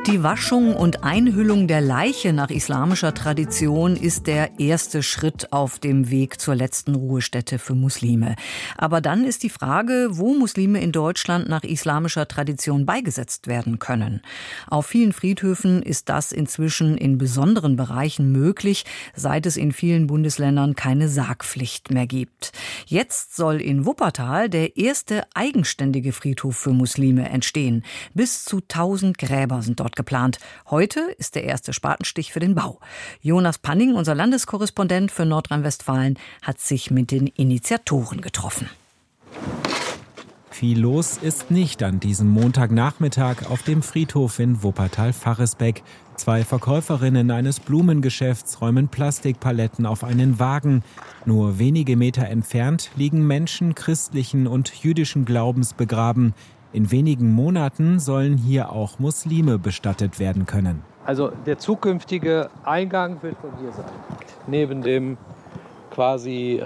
Die Waschung und Einhüllung der Leiche nach islamischer Tradition ist der erste Schritt auf dem Weg zur letzten Ruhestätte für Muslime. Aber dann ist die Frage, wo Muslime in Deutschland nach islamischer Tradition beigesetzt werden können. Auf vielen Friedhöfen ist das inzwischen in besonderen Bereichen möglich, seit es in vielen Bundesländern keine Sargpflicht mehr gibt. Jetzt soll in Wuppertal der erste eigenständige Friedhof für Muslime entstehen. Bis zu 1000 Gräber sind dort geplant. Heute ist der erste Spatenstich für den Bau. Jonas Panning, unser Landeskorrespondent für Nordrhein-Westfalen, hat sich mit den Initiatoren getroffen. Viel los ist nicht an diesem Montagnachmittag auf dem Friedhof in Wuppertal-Varresbeck. 2 Verkäuferinnen eines Blumengeschäfts räumen Plastikpaletten auf einen Wagen. Nur wenige Meter entfernt liegen Menschen christlichen und jüdischen Glaubens begraben. In wenigen Monaten sollen hier auch Muslime bestattet werden können. Also der zukünftige Eingang wird von hier sein. Neben dem quasi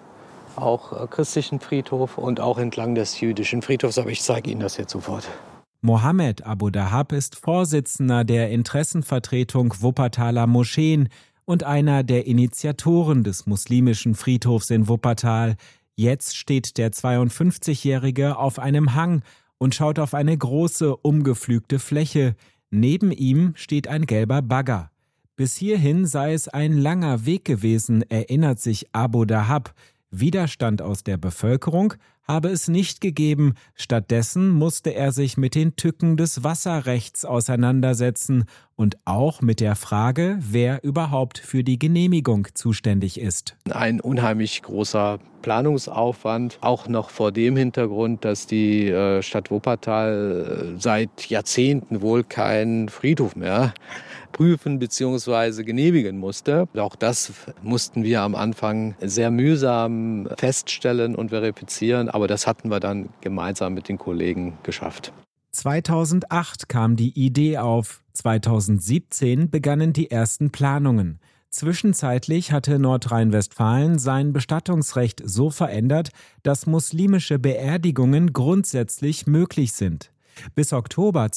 auch christlichen Friedhof und auch entlang des jüdischen Friedhofs. Aber ich zeige Ihnen das jetzt sofort. Mohammed Abu Dahab ist Vorsitzender der Interessenvertretung Wuppertaler Moscheen und einer der Initiatoren des muslimischen Friedhofs in Wuppertal. Jetzt steht der 52-Jährige auf einem Hang und schaut auf eine große, umgepflügte Fläche. Neben ihm steht ein gelber Bagger. Bis hierhin sei es ein langer Weg gewesen, erinnert sich Abu Dahab. Widerstand aus der Bevölkerung habe es nicht gegeben. Stattdessen musste er sich mit den Tücken des Wasserrechts auseinandersetzen und auch mit der Frage, wer überhaupt für die Genehmigung zuständig ist. Ein unheimlich großer Planungsaufwand, auch noch vor dem Hintergrund, dass die Stadt Wuppertal seit Jahrzehnten wohl keinen Friedhof mehr prüfen bzw. genehmigen musste. Auch das mussten wir am Anfang sehr mühsam feststellen und verifizieren, aber das hatten wir dann gemeinsam mit den Kollegen geschafft. 2008 kam die Idee auf, 2017 begannen die ersten Planungen. Zwischenzeitlich hatte Nordrhein-Westfalen sein Bestattungsrecht so verändert, dass muslimische Beerdigungen grundsätzlich möglich sind. Bis Oktober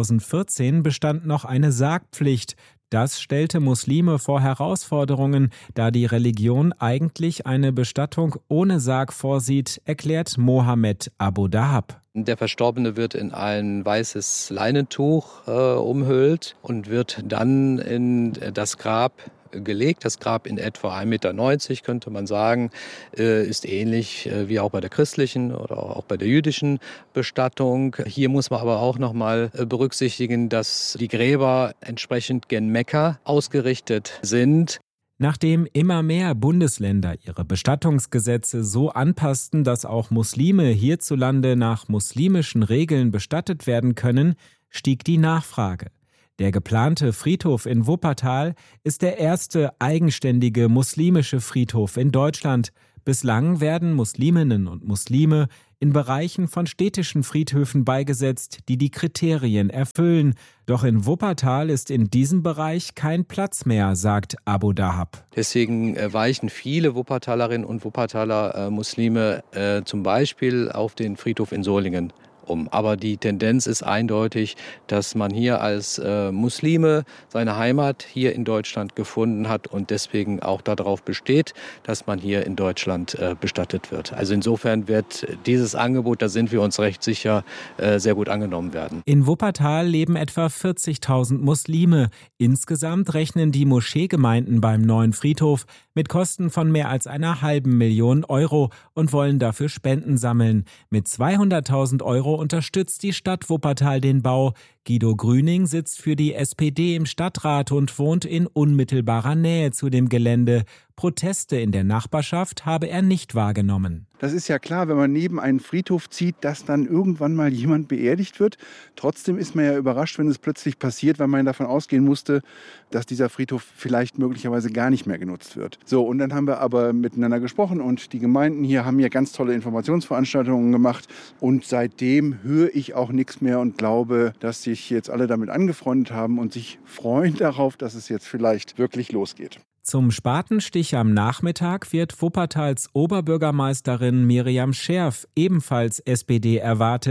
2014 bestand noch eine Sargpflicht. Das stellte Muslime vor Herausforderungen, da die Religion eigentlich eine Bestattung ohne Sarg vorsieht, erklärt Mohammed Abu Dahab. Der Verstorbene wird in ein weißes Leinentuch umhüllt und wird dann in das Grab gelegt. Das Grab in etwa 1,90 Meter, könnte man sagen, ist ähnlich wie auch bei der christlichen oder auch bei der jüdischen Bestattung. Hier muss man aber auch noch mal berücksichtigen, dass die Gräber entsprechend gen Mekka ausgerichtet sind. Nachdem immer mehr Bundesländer ihre Bestattungsgesetze so anpassten, dass auch Muslime hierzulande nach muslimischen Regeln bestattet werden können, stieg die Nachfrage. Der geplante Friedhof in Wuppertal ist der erste eigenständige muslimische Friedhof in Deutschland. Bislang werden Musliminnen und Muslime in Bereichen von städtischen Friedhöfen beigesetzt, die die Kriterien erfüllen. Doch in Wuppertal ist in diesem Bereich kein Platz mehr, sagt Abu Dahab. Deswegen weichen viele Wuppertalerinnen und Wuppertaler Muslime zum Beispiel auf den Friedhof in Solingen um. Aber die Tendenz ist eindeutig, dass man hier als Muslime seine Heimat hier in Deutschland gefunden hat und deswegen auch darauf besteht, dass man hier in Deutschland bestattet wird. Also insofern wird dieses Angebot, da sind wir uns recht sicher, sehr gut angenommen werden. In Wuppertal leben etwa 40.000 Muslime. Insgesamt rechnen die Moscheegemeinden beim neuen Friedhof mit Kosten von mehr als 500.000 Euro und wollen dafür Spenden sammeln. Mit 200.000 Euro unterstützt die Stadt Wuppertal den Bau. Guido Grüning sitzt für die SPD im Stadtrat und wohnt in unmittelbarer Nähe zu dem Gelände. Proteste in der Nachbarschaft habe er nicht wahrgenommen. Das ist ja klar, wenn man neben einen Friedhof zieht, dass dann irgendwann mal jemand beerdigt wird. Trotzdem ist man ja überrascht, wenn es plötzlich passiert, weil man davon ausgehen musste, dass dieser Friedhof vielleicht möglicherweise gar nicht mehr genutzt wird. So, und dann haben wir aber miteinander gesprochen und die Gemeinden hier haben ja ganz tolle Informationsveranstaltungen gemacht. Und seitdem höre ich auch nichts mehr und glaube, dass sich jetzt alle damit angefreundet haben und sich freuen darauf, dass es jetzt vielleicht wirklich losgeht. Zum Spatenstich am Nachmittag wird Wuppertals Oberbürgermeisterin Miriam Scherf, ebenfalls SPD, erwartet.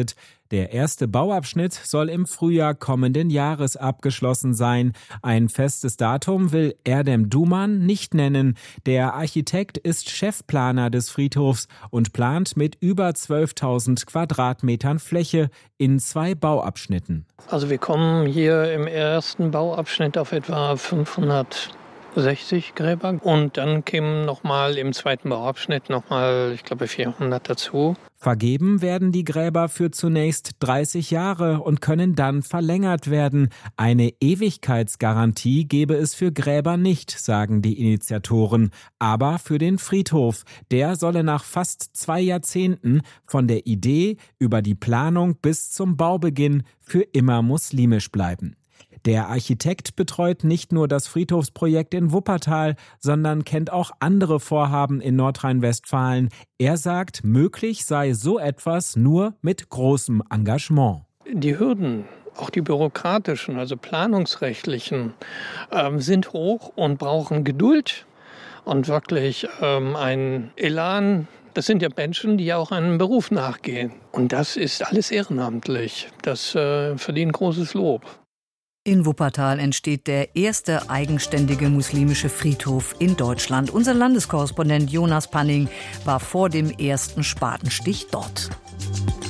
Der erste Bauabschnitt soll im Frühjahr kommenden Jahres abgeschlossen sein. Ein festes Datum will Erdem Duman nicht nennen. Der Architekt ist Chefplaner des Friedhofs und plant mit über 12.000 Quadratmetern Fläche in 2 Bauabschnitten. Also wir kommen hier im ersten Bauabschnitt auf etwa 560 Gräber und dann kämen nochmal im zweiten Bauabschnitt nochmal, ich glaube, 400 dazu. Vergeben werden die Gräber für zunächst 30 Jahre und können dann verlängert werden. Eine Ewigkeitsgarantie gebe es für Gräber nicht, sagen die Initiatoren. Aber für den Friedhof, der solle nach fast 2 Jahrzehnten von der Idee über die Planung bis zum Baubeginn für immer muslimisch bleiben. Der Architekt betreut nicht nur das Friedhofsprojekt in Wuppertal, sondern kennt auch andere Vorhaben in Nordrhein-Westfalen. Er sagt, möglich sei so etwas nur mit großem Engagement. Die Hürden, auch die bürokratischen, also planungsrechtlichen, sind hoch und brauchen Geduld und wirklich einen Elan. Das sind ja Menschen, die auch einem Beruf nachgehen. Und das ist alles ehrenamtlich. Das verdient großes Lob. In Wuppertal entsteht der erste eigenständige muslimische Friedhof in Deutschland. Unser Landeskorrespondent Jonas Panning war vor dem ersten Spatenstich dort.